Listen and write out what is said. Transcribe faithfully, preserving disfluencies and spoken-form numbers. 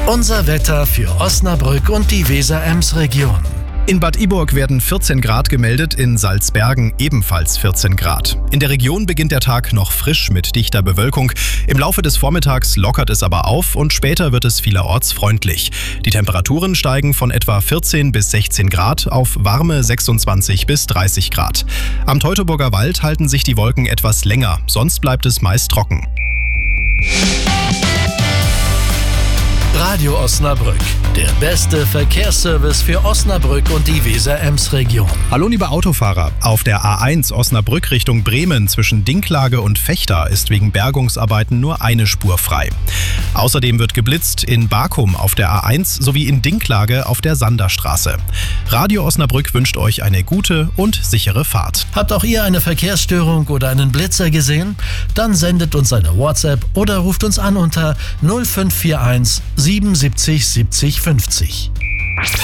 Unser Wetter für Osnabrück und die Weser-Ems-Region. In Bad Iburg werden vierzehn Grad gemeldet, in Salzbergen ebenfalls vierzehn Grad. In der Region beginnt der Tag noch frisch mit dichter Bewölkung. Im Laufe des Vormittags lockert es aber auf und später wird es vielerorts freundlich. Die Temperaturen steigen von etwa vierzehn bis sechzehn Grad auf warme sechsundzwanzig bis dreißig Grad. Am Teutoburger Wald halten sich die Wolken etwas länger, sonst bleibt es meist trocken. Radio Osnabrück, der beste Verkehrsservice für Osnabrück und die Weser-Ems-Region. Hallo liebe Autofahrer, auf der A eins Osnabrück Richtung Bremen zwischen Dinklage und Vechta ist wegen Bergungsarbeiten nur eine Spur frei. Außerdem wird geblitzt in Bakum auf der A eins sowie in Dinklage auf der Sanderstraße. Radio Osnabrück wünscht euch eine gute und sichere Fahrt. Habt auch ihr eine Verkehrsstörung oder einen Blitzer gesehen? Dann sendet uns eine WhatsApp oder ruft uns an unter null fünf vier eins siebenundsiebzig siebzig fünfzig.